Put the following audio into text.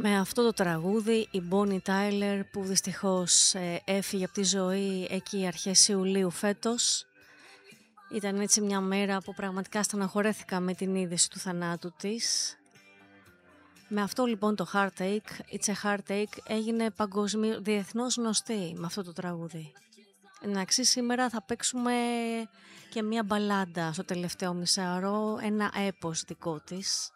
Με αυτό το τραγούδι η Bonnie Tyler, που δυστυχώς έφυγε από τη ζωή εκεί αρχές Ιουλίου φέτος. Ήταν έτσι μια μέρα που πραγματικά στεναχωρέθηκα με την είδηση του θανάτου της. Με αυτό λοιπόν το Heartache, It's a Heartache, έγινε διεθνώς γνωστή με αυτό το τραγούδι. Εντάξει, σήμερα θα παίξουμε και μια μπαλάντα στο τελευταίο μισάωρο, ένα έπος δικό της.